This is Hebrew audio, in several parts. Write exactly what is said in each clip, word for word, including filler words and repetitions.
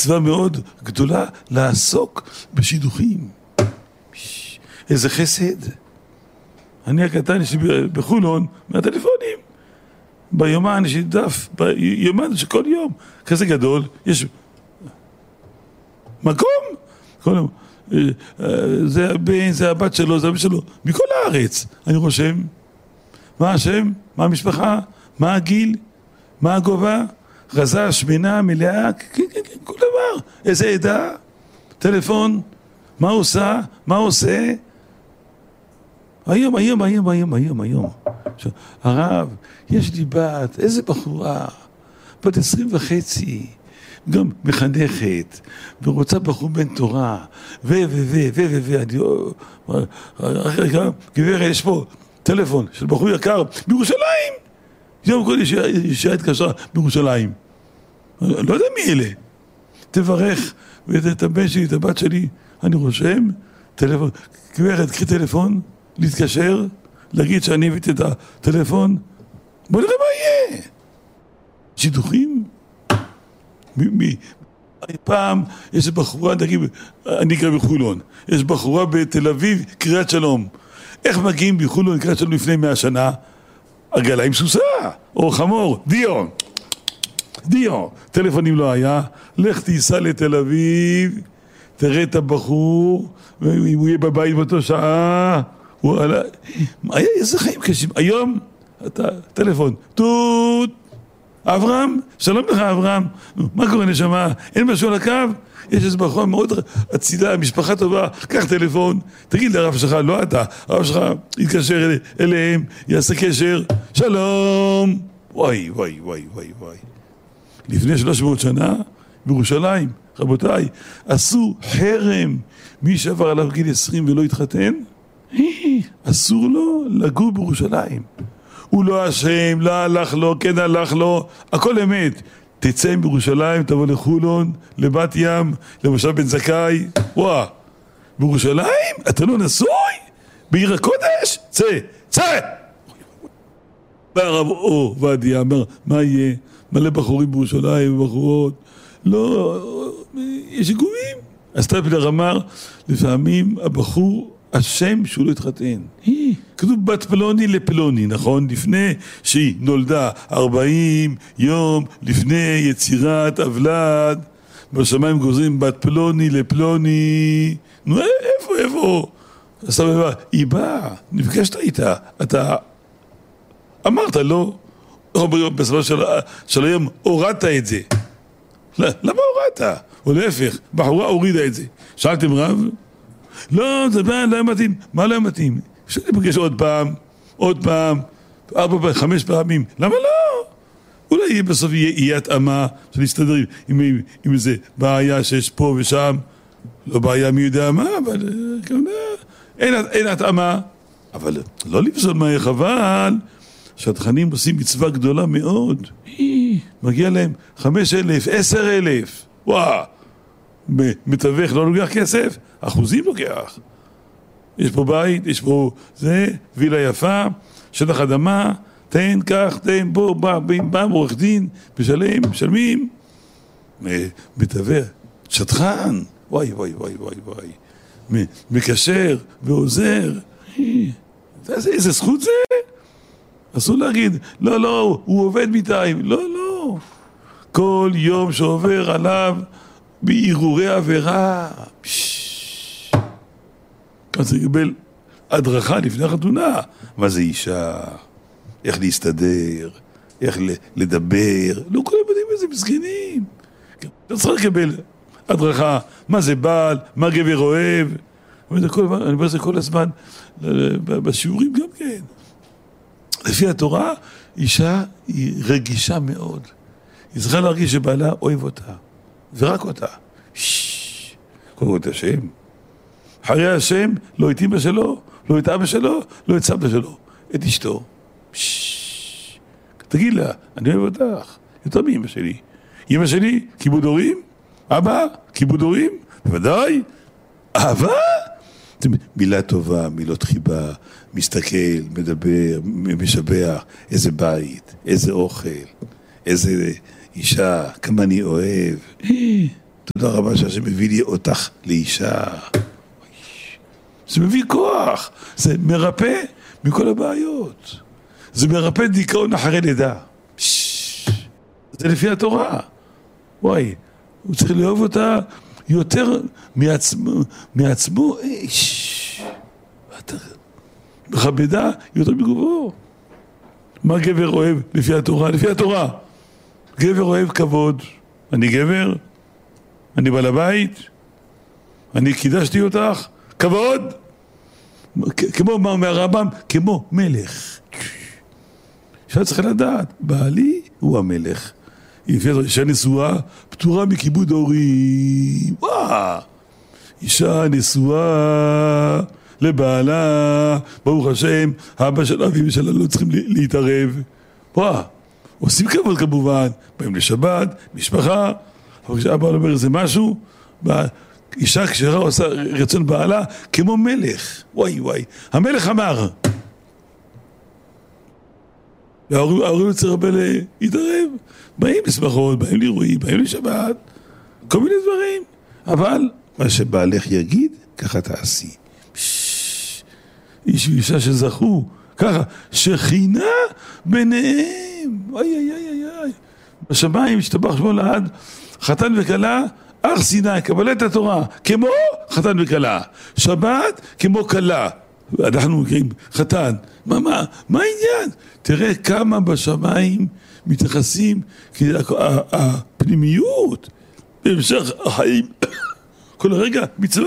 מצווה מאוד גדולה לעסוק בשידוכים. איזה חסד. אני הקטן, יש לי בחולון, מהטלפונים. ביומן יש לי דף, ביומן שכל יום, כזה גדול, יש מקום. כל יום. זה הבן, זה הבת שלו, זה הבת שלו, מכל הארץ. אני רושם, מה השם? מה המשפחה? מה הגיל? מה הגובה? רזה, שמינה, מלאה, כן, כן, כן, כל דבר. איזה עדה? טלפון? מה עושה? מה עושה? היום, היום, היום, היום, היום, היום. עכשיו, הרב, יש לי בת, איזה בחורה, בת עשרים וחצי, גם מחנכת, ורוצה בחור בן תורה, ו, ו, ו, ו, ו, ו, אני, גברת, יש פה טלפון של בחור יקר, בירושלים! יום כל אישה התקשרה בירושלים. אני לא יודע מי אלה. תברך את הבן שלי, את הבת שלי, אני רושם, טלפון, גברת, קחי טלפון, להתקשר, להגיד שאני הבאתי את הטלפון, בוא נראה מה יהיה. שידוכים? מי, מי? פעם יש בחורה, נגיד, אני אקרא בחולון, יש בחורה בתל אביב, קריית שלום. איך מגיעים בחולון, קריית שלום לפני מאה שנה? עגלה עם סוסה, או חמור, דיו. דיו. טלפונים לא היה, לך תיסע לתל אביב, תראה את הבחור, אם הוא יהיה בבית באותו שעה, הוא עלה... היה איזה חיים קשים. היום, אתה, טלפון, טוט, אברהם, שלום לך אברהם, מה קורה נשמה? אין משהו על הקו? יש איזה בחורה מאוד הצילה, משפחה טובה, קח טלפון, תגיד לרב שלך, לא אתה, הרב שלך יתקשר אל, אליהם, יעשה קשר, שלום. וואי, וואי, וואי, וואי, וואי. לפני שלוש מאות שנה, בירושלים, רבותיי, עשו חרם, מי שעבר עליו גיל עשרים ולא התחתן, אסור לו לגור בירושלים. הוא לא אשם, לא הלך לו, כן הלך לו, הכל אמת. תצא בירושלים, תבוא לחולון, לבת ים, למושב בן זכאי, וואה, בירושלים? אתה לא נשוי? בעיר הקודש? צא, צא! והרב או ועדיה אמר, מה יהיה? מלא בחורים בירושלים ובחורות, לא, יש עיכובים. אז טפלר אמר, לפעמים הבחור השם שהוא לא התחתן. כתוב בת פלוני לפלוני, נכון? לפני שהיא נולדה ארבעים יום לפני יצירת אבלד, בשמיים גוזרים בת פלוני לפלוני. נו, איפה, איפה? הסבבה, היא באה, נפגשת איתה, אתה אמרת לא, בסופו של, של היום הורדת את זה. למה הורדת? או להפך, בחורה הורידה את זה. שאלתם רב? לא, זה בא, לא מתאים. מה לא מתאים? אפשר להיפגש עוד פעם, עוד פעם, ארבע פעמים, חמש פעמים. למה לא? אולי בסוף יהיה, יהיה התאמה של להסתדר עם, עם, עם איזה בעיה שיש פה ושם. לא בעיה מי יודע מה, אבל אין, אין התאמה. אבל לא לפסול מה חבל. שהתכנים עושים מצווה גדולה מאוד. מגיע להם חמש אלף, עשר אלף. וואו. מתווך לא לוקח כסף, אחוזים לוקח. יש פה בית, יש פה זה, וילה יפה, שטח אדמה, תן, כך, תן, בוא, בא, בא, עורך דין, משלם, משלמים. מתווך, שטחן, וואי, וואי, וואי, וואי, וואי. מקשר ועוזר. איזה זכות זה? אסור להגיד, לא, לא, הוא עובד מטעים. לא, לא. כל יום שעובר עליו בעירורי עבירה. כאן זה יקבל הדרכה לפני החתונה. מה זה אישה? איך להסתדר? איך לדבר? לא כולם יודעים איזה מסכנים. אתה צריך לקבל הדרכה. מה זה בעל? מה גבר אוהב? אני אומר זה כל הזמן בשיעורים גם כן. לפי התורה, אישה היא רגישה מאוד. היא צריכה להרגיש שבעלה אוהב אותה. ורק אותה. ששש. קודם כל את השם. אחרי השם, לא את אמא שלו, לא את אבא שלו, לא את סבא שלו. את אשתו. ששש. תגיד לה, אני אוהב אותך. יותר מאמא שלי. אמא שלי, כיבוד הורים? אבא, כיבוד הורים? בוודאי. אהבה? מילה טובה, מילות חיבה, מסתכל, מדבר, משבח, איזה בית, איזה אוכל, איזה אישה, כמה אני אוהב. תודה רבה שהשם מביא לי אותך לאישה. זה מביא כוח, זה מרפא מכל הבעיות. זה מרפא דיכאון אחרי לידה. זה לפי התורה. וואי, הוא צריך לאהוב אותה יותר מעצמו, מעצמו. אתה מכבדה יותר מגובו. מה גבר אוהב לפי התורה? לפי התורה. גבר אוהב כבוד. אני גבר, אני בעל הבית, אני קידשתי אותך, כבוד. כמו מה אומר הרמב"ם? כמו מלך. אפשר צריך לדעת, בעלי הוא המלך. אישה נשואה פטורה מכיבוד הורים. וואו! אישה נשואה לבעלה, ברוך השם, האבא של אביו שלה לא צריכים להתערב. וואו! עושים כבוד כמובן, באים לשבת, משפחה, אבל כשאבא אומר איזה משהו, אישה כשרה עושה רצון בעלה כמו מלך. וואי וואי, המלך אמר. ההורים אצל הרבה להתערב, באים לשמחות, באים לאירועים, באים לשבת, כל מיני דברים. אבל מה שבעלך יגיד, ככה תעשי. איש ואישה שזכו, ככה, שכינה ביניהם. אוי אוי אוי אוי. בשמיים השתבח שמו לעד, חתן וכלה, הר סיני, קבלת התורה, כמו חתן וכלה. שבת כמו כלה. אנחנו מכירים חתן. מה, מה, מה העניין? תראה כמה בשמיים מתייחסים, כי הפנימיות, בהמשך החיים, כל הרגע מצווה.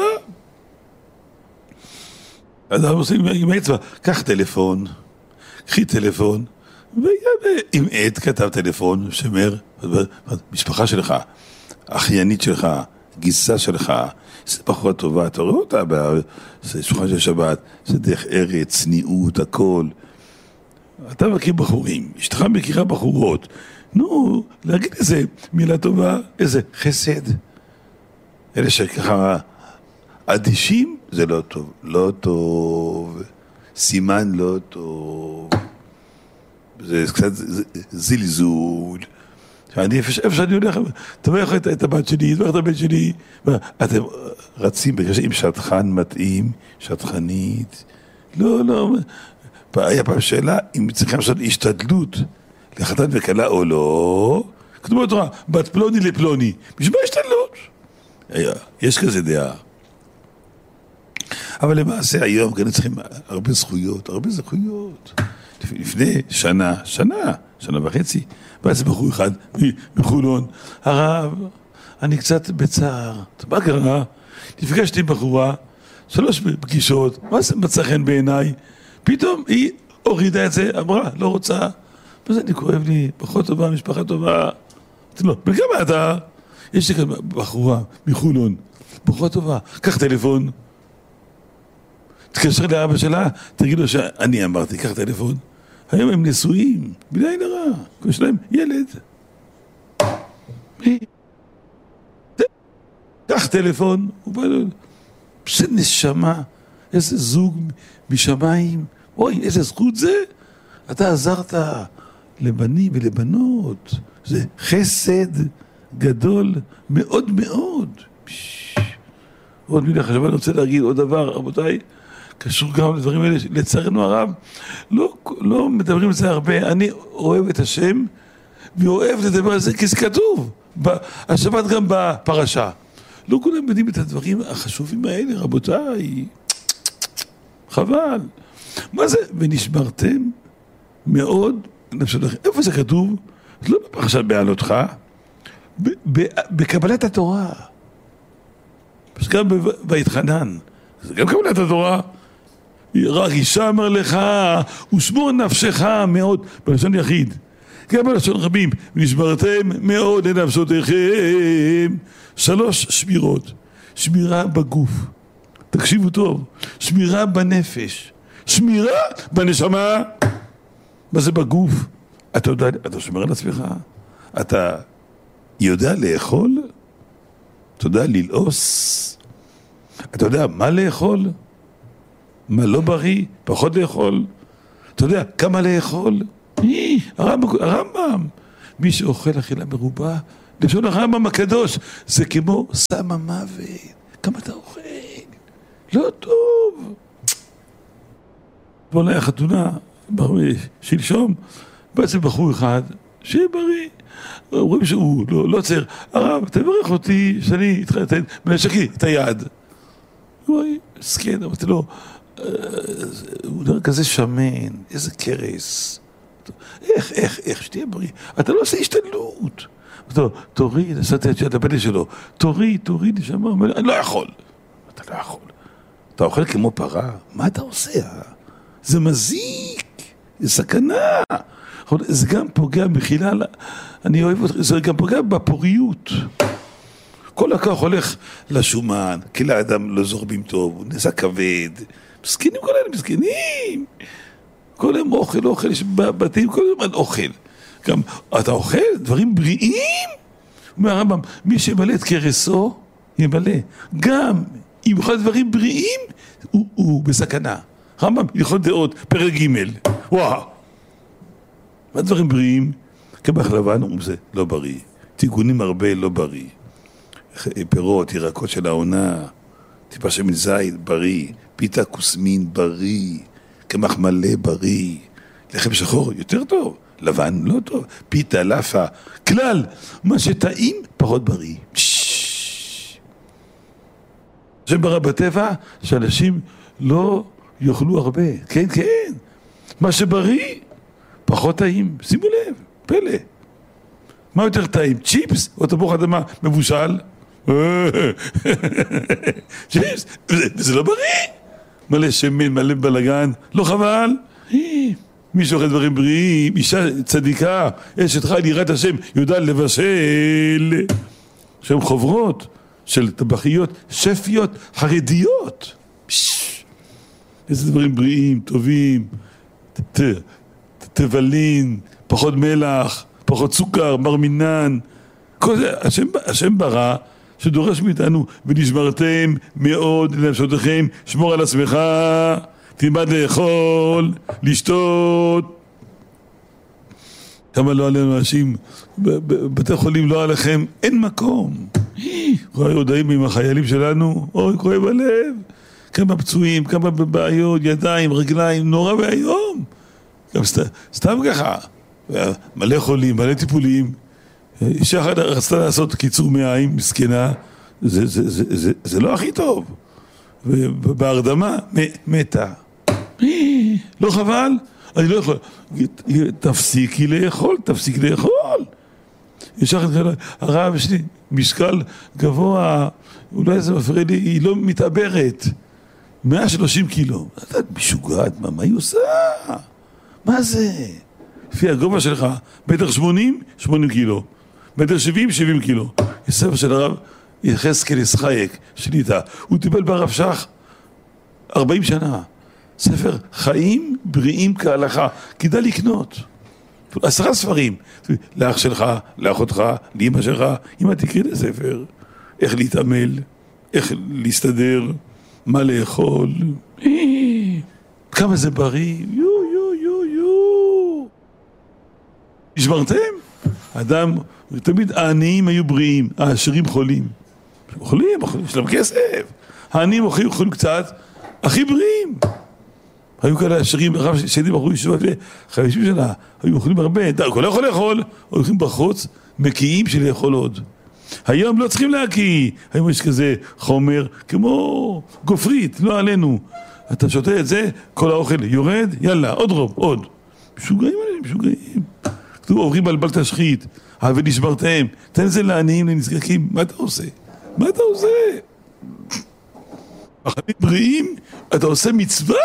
אז אנחנו עושים עם האצבע, קח טלפון, קחי טלפון, ועם עד כתב טלפון, שמר, משפחה שלך, אחיינית שלך, גיסה שלך, זה בחורה טובה, אתה רואה אותה, זה שולחן של שבת, זה דרך ארץ, צניעות, הכל. אתה מכיר בחורים, אשתך מכירה בחורות, נו, להגיד איזה מילה טובה, איזה חסד. אלה שככה אדישים, זה לא טוב, לא טוב, סימן לא טוב, זה קצת זלזול. אני איפה שאני הולך, תברך את הבת שלי, תברך את הבן שלי, אתם רצים בקשר עם שטחן מתאים, שטחנית, לא, לא, היה פעם שאלה אם צריכים לעשות השתדלות לחתן וכלה או לא, כתוב בתורה, בת פלוני לפלוני, בשביל השתדלות. יש כזה דעה. אבל למעשה היום כאן צריכים הרבה זכויות, הרבה זכויות. לפני שנה, שנה, שנה וחצי, בעצם בחור אחד מחולון, הרב, אני קצת בצער, מה קרה? נפגשתי עם בחורה, שלוש פגישות, מה זה מצא חן בעיניי? פתאום היא הורידה את זה, אמרה, לא רוצה, וזה אני כואב לי, פחות טובה, משפחה טובה. אמרתי לו, בכמה אתה? יש לי כאן בחורה מחולון, פחות טובה, קח טלפון, תקשר לאבא שלה, תגיד לו שאני אמרתי, קח טלפון. היום הם נשואים, בלי עין הרע, יש להם ילד. קח טלפון, הוא בא לו, זה נשמה, איזה זוג משמיים, אוי, איזה זכות זה, אתה עזרת לבנים ולבנות, זה חסד גדול מאוד מאוד. עוד מילה חשבה, אני רוצה להגיד עוד דבר, רבותיי, קשור גם לדברים האלה, לצערנו הרב, לא, לא מדברים על זה הרבה, אני אוהב את השם, ואוהב לדבר על זה, כי זה כתוב, השבת גם בפרשה. לא כולם יודעים את הדברים החשובים האלה, רבותיי, חבל. מה זה? ונשמרתם מאוד נפשותיכם. איפה זה כתוב? זה לא בפרשת בעלותך, בקבלת התורה. גם בהתחנן, זה גם קבלת התורה. רק אישה אמר לך, ושמור נפשך מאוד, בלשון יחיד. גם בלשון רבים, ונשמרתם מאוד לנפשותיכם. שלוש שמירות. שמירה בגוף. תקשיבו טוב. שמירה בנפש. שמירה בנשמה. מה זה בגוף? אתה יודע, אתה שומר על עצמך? אתה יודע לאכול? אתה יודע ללעוס? אתה יודע מה לאכול? מה לא בריא? פחות לאכול? אתה יודע כמה לאכול? הרמב"ם, הרמב"ם. מי שאוכל אכילה מרובה לשון הרמב"ם הקדוש, זה כמו סם המוות. כמה אתה אוכל? לא טוב. בוא נהיה חתונה, שלשום, בעצם בחור אחד, שיהיה בריא. רואים שהוא לא, לא צר. הרב, תברך אותי שאני אתחתן, מנשקי את היד. וואי, סכן, אמרתי לו, הוא נראה כזה שמן, איזה קרס. איך, איך, איך, שתהיה בריא. אתה לא עושה השתדלות. תוריד, עשיתי את הפלא שלו, תוריד, תוריד, נשמע, אני לא יכול. אתה לא יכול. אתה אוכל כמו פרה, מה אתה עושה? זה מזיק, זה סכנה. זה גם פוגע בחילה, אני אוהב אותך, זה גם פוגע בפוריות. כל הכוח הולך לשומן, כי לאדם לא זורמים טוב, הוא נעשה כבד. מסכנים כל אלה, מסכנים. כל הם אוכל, אוכל, יש בבתים, כל הזמן אוכל. גם, אתה אוכל דברים בריאים? אומר הרמב"ם, מי שמלא את קרסו, ימלא. גם אם אוכל דברים בריאים, הוא, הוא בסכנה. הרמב"ם, יכול דעות, פרק ג' וואו. מה דברים בריאים? קמח לבן, זה לא בריא. טיגונים הרבה, לא בריא. פירות, ירקות של העונה, טיפה שמן זית, בריא. פיתה כוסמין, בריא. קמח מלא, בריא. לחם שחור, יותר טוב. לבן, לא טוב. פיתה, לפה, כלל. מה שטעים, פחות בריא. זה ברא בטבע, שאנשים לא יאכלו הרבה. כן, כן. מה שבריא, פחות טעים. שימו לב, פלא. מה יותר טעים? צ'יפס או תפוח אדמה מבושל? צ'יפס, זה לא בריא. מלא שמן, מלא בלגן, לא חבל. מי שאוכל דברים בריאים, אישה צדיקה, אשת חיל יראת השם, יודעת לבשל. שהן חוברות של טבחיות, שפיות, חרדיות. איזה דברים בריאים, טובים, תבלין, פחות מלח, פחות סוכר, מרמינן. כל זה, השם, השם ברא, שדורש מאיתנו, ונשמרתם מאוד לנפשותיכם, שמור על עצמך, תלמד לאכול, לשתות. כמה לא עלינו אנשים, בבתי חולים לא עליכם, אין מקום. רואה יודעים עם החיילים שלנו, אוי, כואב הלב. כמה פצועים, כמה בבעיות, ידיים, רגליים, נורא והיום. גם סת, סתם ככה, מלא חולים, מלא טיפולים. אישה אחת רצתה לעשות קיצור מעיים, מסכנה, זה, זה, זה, זה, זה לא הכי טוב. ובהרדמה, מתה. לא חבל? אני לא יכול. תפסיקי לאכול, תפסיק לאכול. אישה אחת כאלה, הרב יש לי משקל גבוה, אולי זה מפריע לי, היא לא מתעברת. מאה ושלושים קילו. אתה משוגעת, מה, מה היא עושה? מה זה? לפי הגובה שלך, מטר שמונים, שמונים קילו. מטר שבעים, שבעים קילו. יש ספר של הרב יחזקאל ישחייק, שליטה. הוא טיפל ברב שך ארבעים שנה. ספר חיים בריאים כהלכה. כדאי לקנות. עשרה ספרים. לאח שלך, לאחותך, לאמא שלך. אמא תקריא לספר. איך להתעמל, איך להסתדר, מה לאכול. כמה זה בריא. יו, יו, יו, יו. נשמרתם? אדם, תמיד העניים היו בריאים, העשירים חולים. חולים, יש להם כסף. העניים אוכלים, אוכלים קצת, הכי בריאים. היו כאלה עשירים, הרב שלי בחור ישובה חמישים שנה, היו אוכלים הרבה, הוא לא יכול לאכול, הולכים בחוץ, מקיאים של לאכול עוד. היום לא צריכים להקיא, היום יש כזה חומר כמו גופרית, לא עלינו. אתה שותה את זה, כל האוכל יורד, יאללה, עוד רוב, עוד. משוגעים עליהם, משוגעים. כתוב, עוברים על בל תשחית, ונשברתם, תן זה לעניים, לנזקקים, מה אתה עושה? מה אתה עושה? אחרים בריאים, אתה עושה מצווה.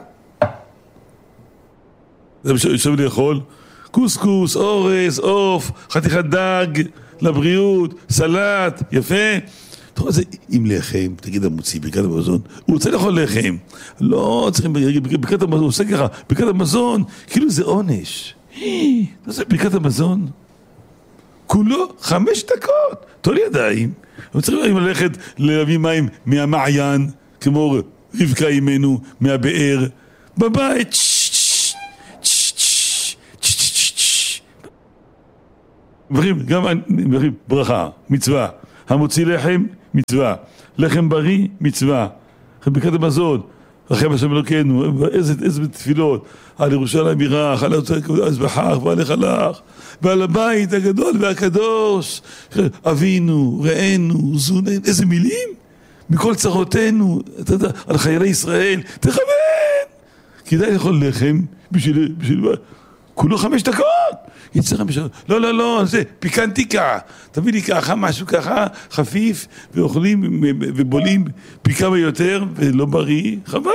זה יושב לאכול, קוסקוס, אורס, עוף, חתיכת דג, לבריאות, סלט, יפה. תראו, זה עם לחם, תגיד המוציא, ברכת המזון, הוא רוצה לאכול לחם. לא צריכים, ברכת המזון, הוא עושה ככה, ברכת המזון, כאילו זה עונש. לא זה ברכת המזון. כולו חמש דקות, תול ידיים. הם צריכים ללכת להביא מים מהמעיין, כמו רבקה אימנו, מהבאר, בבית, מברכים, גם מברכים, ברכה, מצווה. המוציא לחם, מצווה. לחם בריא, מצווה. ברכת המזון, רחם השם אלוקינו, איזה, איזה תפילות, על ירושלים ירח, על הזבחך ועל החלך, ועל הבית הגדול והקדוש, אבינו, ראינו, זוננו, איזה מילים, מכל צרותינו, אתה יודע, על חיילי ישראל, תכוון, כדאי לאכול לחם, בשביל, בשביל, כולו חמש דקות, יצא חמש דקות, לא, לא, לא, זה פיקנטיקה, תביא לי ככה, משהו ככה, חפיף, ואוכלים ובולים פי כמה יותר, ולא בריא, חבל.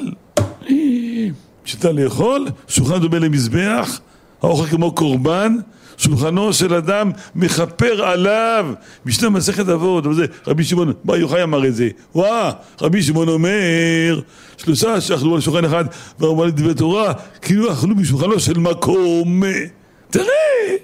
שאתה לאכול, שולחן דומה למזבח, האוכל כמו קורבן, שולחנו של אדם מכפר עליו, משנה מסכת אבות, וזה, רבי שמעון, בר יוחאי אמר את זה, וואה, רבי שמעון אומר, שלושה שאכלו על שולחן אחד, ואמרו לדברי תורה, כאילו אכלו משולחנו של מקום, תראה!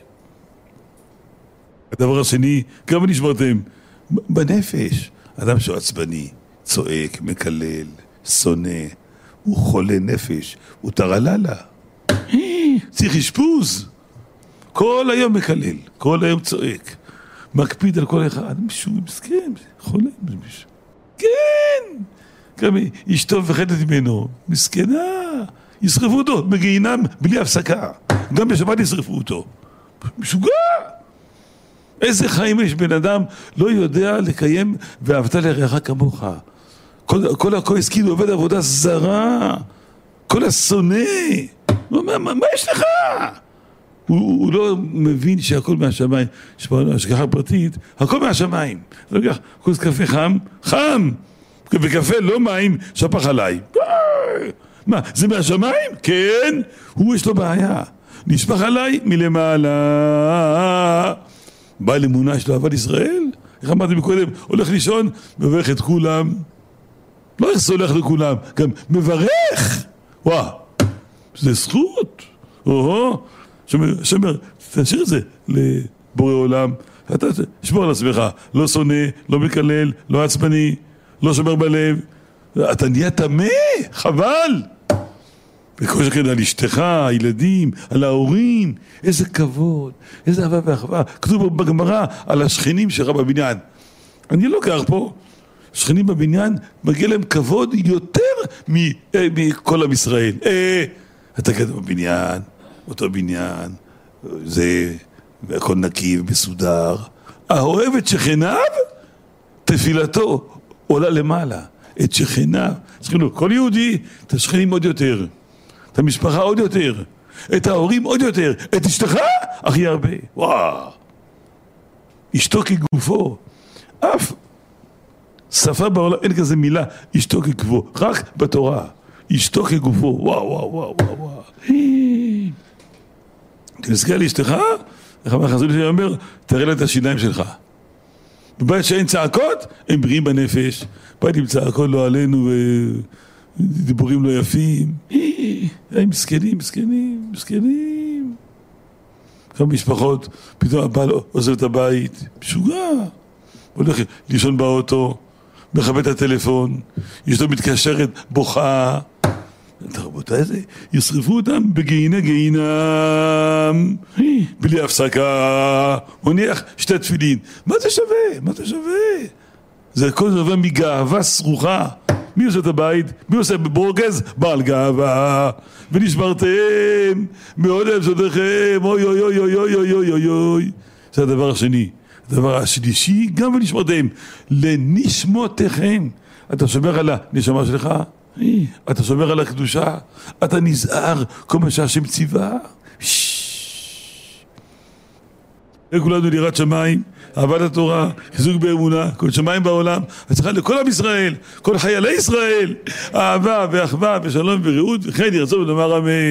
הדבר השני, כמה נשמרתם? בנפש, אדם שהוא עצבני, צועק, מקלל, שונא, הוא חולה נפש, הוא טרללה, צריך אשפוז, כל היום מקלל, כל היום צועק, מקפיד על כל אחד, מישהו מסכן, חולה, מישהו. כן, גם אשתו וחדת ממנו, מסכנה, ישרפו אותו בגיהינם בלי הפסקה, גם בשבת ישרפו אותו, משוגע. איזה חיים יש בן אדם לא יודע לקיים ואהבת לרעך כמוך. כל, כל הכועס כאילו עובד עבודה זרה, כל השונא, מה, מה, מה יש לך? הוא, הוא לא מבין שהכל מהשמיים, השגחה פרטית, הכל מהשמיים. לא כך, כוס קפה חם, חם, וקפה לא מים, שפך עליי. מה, זה מהשמיים? כן, הוא יש לו בעיה. נשפך עליי מלמעלה. בעל אמונה שלו אהבת ישראל, איך אמרתי מקודם, הולך לישון, מברך את כולם. לא איך זה הולך לכולם, גם מברך. וואו, זה זכות. או-הו. שמר, תשאיר את זה לבורא עולם, אתה שמור על עצמך, לא שונא, לא מקלל, לא עצבני, לא שומר בלב, אתה נהיה תמה, חבל. וכל שכן על אשתך, הילדים, על ההורים, איזה כבוד, איזה אהבה ואחווה. כתוב בגמרא על השכנים שלך בבניין. אני לא גר פה, שכנים בבניין, מגיע להם כבוד יותר מכל עם ישראל. אה, אתה גר בבניין, אותו בניין, זה, והכל נקי ומסודר. האוהב את שכניו, תפילתו עולה למעלה. את שכניו, שכנו, כל יהודי, את השכנים עוד יותר. את המשפחה עוד יותר, את ההורים עוד יותר, את אשתך הכי הרבה. וואו, אשתו כגופו, אף שפה בעולם אין כזה מילה אשתו כגופו, רק בתורה, אשתו כגופו. וואו וואו וואו וואו. תזכר לאשתך, איך אמר חזון שלי אומר, תראה לה את השיניים שלך. בבית שאין צעקות, הם בריאים בנפש. בית עם צעקות לא עלינו ו... דיבורים לא יפים, הם מסכנים, מסכנים, מסכנים. כמה משפחות, פתאום הבעל עוזב את הבית, משוגע, הולך לישון באוטו, מכבה את הטלפון, אשתו מתקשרת, בוכה. רבותיי, זה, ישרפו אותם בגיהיני גיהינם, בלי הפסקה, מניח שתי תפילין. מה זה שווה? מה זה שווה? זה הכל שווה מגאווה סרוחה. מי עושה את הבית? מי עושה בברוגז? בעל גאווה. ונשברתם מעולם סודכם, אוי אוי אוי אוי אוי אוי אוי אוי אוי. זה הדבר השני. הדבר השלישי, גם ונשמרתם לנשמותיכם. אתה שומר על הנשמה שלך? אתה שומר על הקדושה? אתה נזהר כל מה שהשם ציווה? כולנו ליראת שמיים, אהבת התורה, חיזוק באמונה, כל שמיים בעולם, הצלחה לכל עם ישראל, כל חיילי ישראל, אהבה ואחווה ושלום ורעות, וכן ירצו ונאמר אמן.